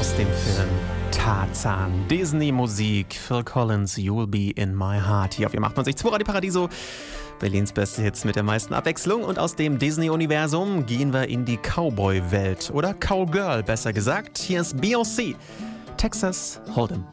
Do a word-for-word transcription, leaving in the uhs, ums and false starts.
aus dem Film Tarzan. Disney-Musik, Phil Collins, You'll Be in My Heart. Hier auf Ihr achtundzwanzig Komma zwei Radio Paradiso. Berlins beste Hits mit der meisten Abwechslung. Und aus dem Disney-Universum gehen wir in die Cowboy-Welt. Oder Cowgirl, besser gesagt. Hier ist Beyoncé. Texas Hold'em.